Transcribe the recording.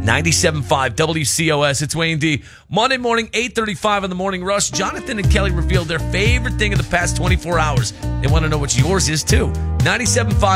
97.5 WCOS. It's Wayne D. Monday morning, 8:35 in the Morning Rush. Jonathan and Kelly revealed their favorite thing of the past 24 hours. They want to know what yours is, too. 97.5